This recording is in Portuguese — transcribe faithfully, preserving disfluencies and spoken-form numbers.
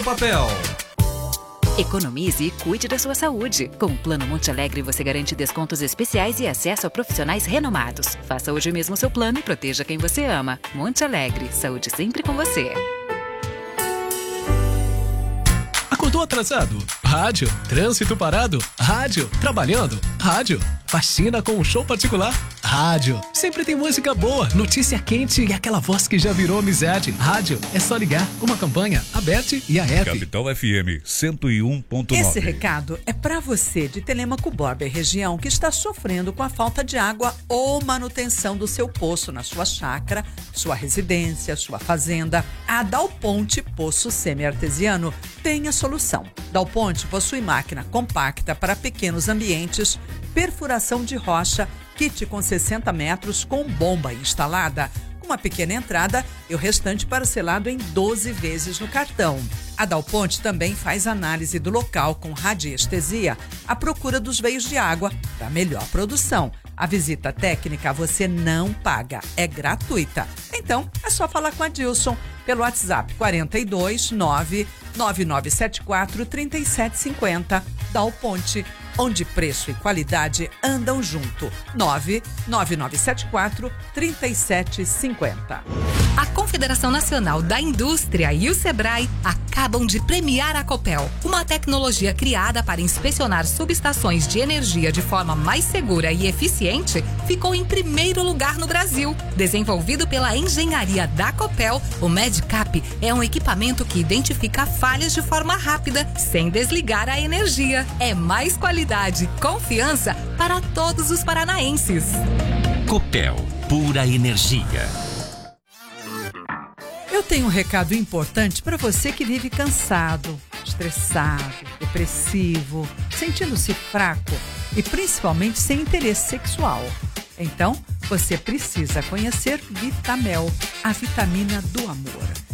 papel. Economize e cuide da sua saúde. Com o Plano Monte Alegre, você garante descontos especiais e acesso a profissionais renomados. Faça hoje mesmo seu plano e proteja quem você ama. Monte Alegre, saúde sempre com você. Acordou atrasado? Rádio. Trânsito parado? Rádio. Trabalhando? Rádio. Faxina com um show particular? Rádio. Sempre tem música boa, notícia quente e aquela voz que já virou amizade. Rádio. É só ligar. Uma campanha, Aberte e a F. Capital F M cento e um ponto nove. Esse recado é para você de Telêmaco Borba e região que está sofrendo com a falta de água ou manutenção do seu poço na sua chácara, sua residência, sua fazenda. A Dal Ponte Poço Semi-Artesiano tem a solução. Dal Ponte possui máquina compacta para pequenos ambientes, perfuração de rocha, kit com sessenta metros com bomba instalada, uma pequena entrada e o restante parcelado em doze vezes no cartão. A Dal Ponte também faz análise do local com radiestesia à procura dos veios de água para melhor produção. A visita técnica você não paga, é gratuita. Então, é só falar com a Dilson pelo WhatsApp quatro dois nove nove nove sete quatro três sete cinco zero. Dal Ponte, onde preço e qualidade andam junto. nove nove nove sete quatro três sete cinco zero. A Confederação Nacional da Indústria e o Sebrae acabam de premiar a Copel, uma tecnologia criada para inspecionar subestações de energia de forma mais segura e eficiente, ficou em primeiro lugar no Brasil. Desenvolvido pela engenharia da Copel, o MedCap é um equipamento que identifica falhas de forma rápida, sem desligar a energia. É mais qualidade, confiança para todos os paranaenses. Copel, pura energia. Eu tenho um recado importante para você que vive cansado, estressado, depressivo, sentindo-se fraco e principalmente sem interesse sexual. Então, você precisa conhecer Vitamel, a vitamina do amor.